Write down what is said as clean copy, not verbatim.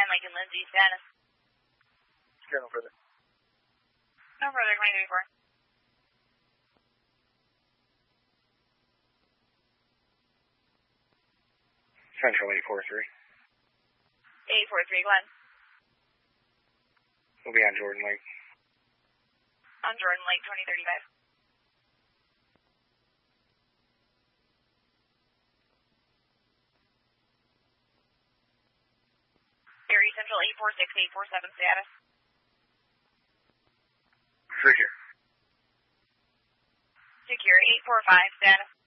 Mike and Lindsay, status. Sure, no further. No further, 2034. Central 843. 843, Glenn. We'll be on Jordan Lake. On Jordan Lake, 2035. Erie Central 846, 847, status. Secure. Secure, 845, status.